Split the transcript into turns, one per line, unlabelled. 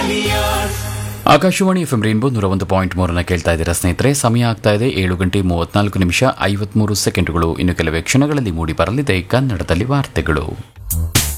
Akashvani FM rainbow 101.3 ಕೇಳ್ತಾ ಇದ್ದೀರಾ ಸ್ನೇಹಿತರೆ. ಸಮಯ ಆಗ್ತಾ ಇದೆ 7:34 ನಿಮಿಷ 53 ಸೆಕೆಂಡುಗಳು. ಇನ್ನು ಕೆಲವೇ ಕ್ಷಣಗಳಲ್ಲಿ ಮೂಡಿ ಬರಲಿದೆ ಕನ್ನಡದಲ್ಲಿ ವಾರ್ತೆಗಳು.